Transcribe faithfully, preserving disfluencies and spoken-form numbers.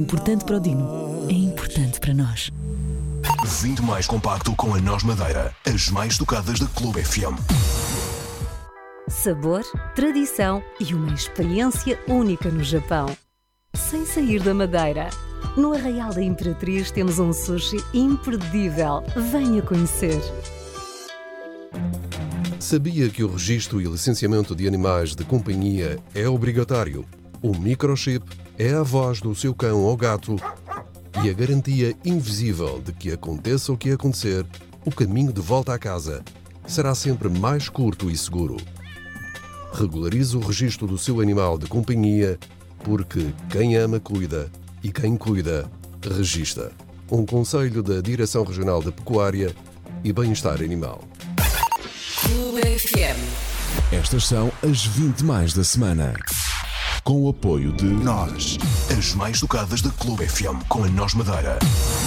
Importante para o Dino, é importante para nós. Vinte mais compacto com a Nós Madeira, as mais tocadas da Clube F M. Sabor, tradição e uma experiência única no Japão. Sem sair da Madeira. No Arraial da Imperatriz temos um sushi imperdível. Venha conhecer. Sabia que o registro e licenciamento de animais de companhia é obrigatório? O microchip é a voz do seu cão ou gato e a garantia invisível de que aconteça o que acontecer, o caminho de volta à casa será sempre mais curto e seguro. Regularize o registro do seu animal de companhia, porque quem ama cuida e quem cuida registra. Um conselho da Direção Regional da Pecuária e Bem-Estar Animal. Clube F M. Estas são as vinte mais da semana. Com o apoio de Nós, as mais tocadas da Clube F M com a Nós Madeira.